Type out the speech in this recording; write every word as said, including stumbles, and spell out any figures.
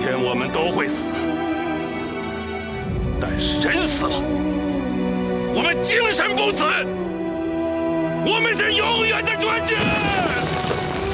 天我们都会死，但是人死了，我们精神不死，我们是永远的专军。